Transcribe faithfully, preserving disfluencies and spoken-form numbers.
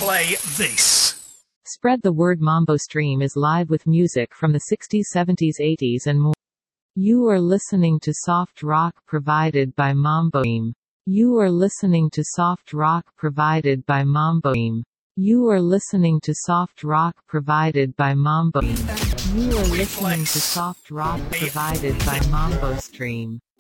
play this. Spread the word. Mambo Stream is live with music from the sixties, seventies, eighties and more. You are listening to soft rock provided by Mambo Stream. You are listening to soft rock provided by Mambo Stream. You are listening to soft rock provided by Mambo Stream. You are listening to soft rock provided by Mambo Stream.